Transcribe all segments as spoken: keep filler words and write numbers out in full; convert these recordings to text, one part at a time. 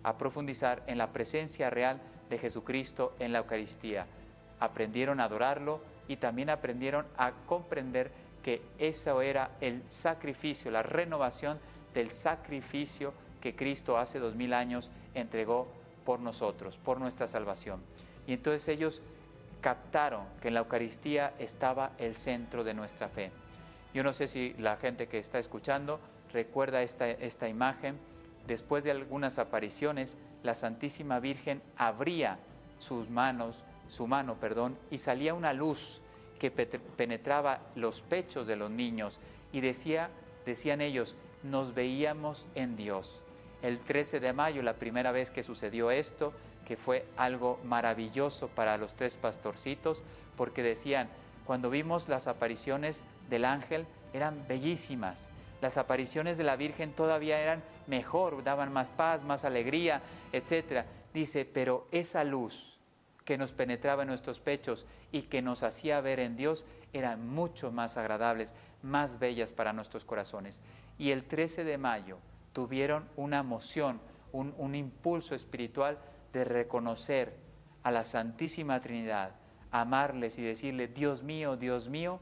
a profundizar en la presencia real de Jesucristo en la Eucaristía. Aprendieron a adorarlo y también aprendieron a comprender que eso era el sacrificio, la renovación del sacrificio que Cristo hace dos mil años entregó por nosotros, por nuestra salvación. Y entonces ellos captaron que en la Eucaristía estaba el centro de nuestra fe. Yo no sé si la gente que está escuchando recuerda esta, esta imagen. Después de algunas apariciones, la Santísima Virgen abría sus manos, su mano, perdón, y salía una luz que penetraba los pechos de los niños y decía, decían ellos, nos veíamos en Dios. El trece de mayo, la primera vez que sucedió esto, que fue algo maravilloso para los tres pastorcitos, porque decían, cuando vimos las apariciones del ángel, eran bellísimas. Las apariciones de la Virgen todavía eran mejor, daban más paz, más alegría, etcétera. Dice, pero esa luz que nos penetraba en nuestros pechos y que nos hacía ver en Dios, eran mucho más agradables, más bellas para nuestros corazones. Y el trece de mayo tuvieron una emoción, un, un impulso espiritual de reconocer a la Santísima Trinidad, amarles y decirle, Dios mío, Dios mío,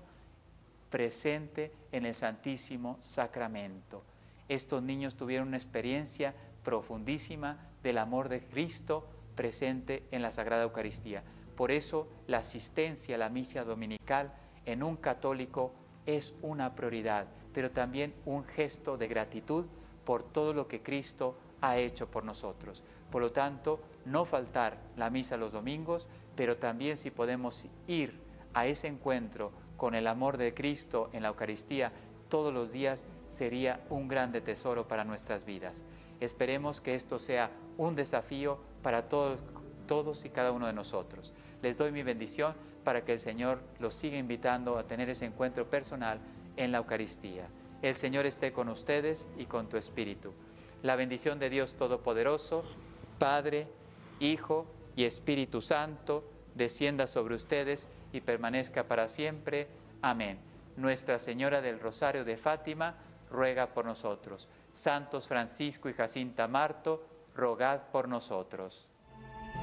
presente en el Santísimo Sacramento. Estos niños tuvieron una experiencia profundísima del amor de Cristo presente en la Sagrada Eucaristía. Por eso la asistencia a la misa dominical en un católico es una prioridad, pero también un gesto de gratitud por todo lo que Cristo ha hecho por nosotros. Por lo tanto, no faltar la misa los domingos, pero también si podemos ir a ese encuentro con el amor de Cristo en la Eucaristía todos los días, sería un grande tesoro para nuestras vidas. Esperemos que esto sea un desafío para todos, todos y cada uno de nosotros. Les doy mi bendición para que el Señor los siga invitando a tener ese encuentro personal en la Eucaristía. El Señor esté con ustedes y con tu espíritu. La bendición de Dios Todopoderoso, Padre, Hijo y Espíritu Santo, descienda sobre ustedes y permanezca para siempre. Amén. Nuestra Señora del Rosario de Fátima, ruega por nosotros. Santos Francisco y Jacinta Marto, rogad por nosotros.